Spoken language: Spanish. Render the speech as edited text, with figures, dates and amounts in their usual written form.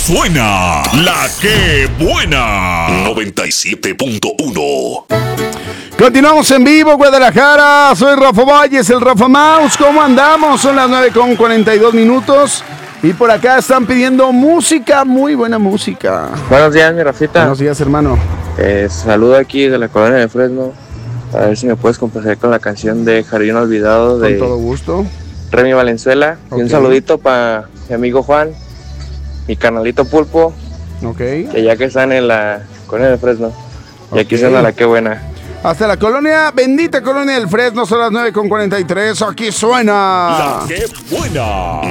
suena la que buena. 97.1. Continuamos en vivo, Guadalajara. Soy Rafa Valles, el Rafa Mouse. ¿Cómo andamos? Son las 9:42. Y por acá están pidiendo música, muy buena música. Buenos días, mi Rafita. Buenos días, hermano. Saludo aquí de la colonia de Fresno. A ver si me puedes complacer con la canción de Jardín Olvidado de Con todo gusto. Remy Valenzuela. Ok. Y un saludito para mi amigo Juan, mi carnalito Pulpo, Ok. que ya que están en la colonia de Fresno. Y aquí Ok. suena la que buena. Hasta la colonia, bendita colonia del Fresno, son las 9:43. Aquí suena La que buena.